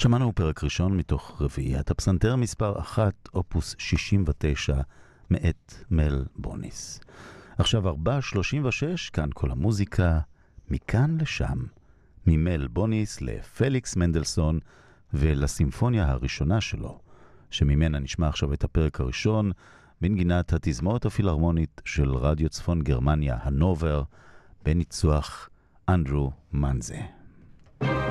שמענו פרק ראשון מתוך רביעיית הפסנתר מספר 1, אופוס 69, מאת מל בוניס. עכשיו 4:36, כאן כל המוזיקה, מכאן לשם, ממל בוניס לפליקס מנדלסון ולסימפוניה הראשונה שלו, שממנה נשמע עכשיו את הפרק הראשון, בנגינת התזמורת הפילהרמונית של רדיו צפון גרמניה, הנובר, בניצוח אנדרו מנזה.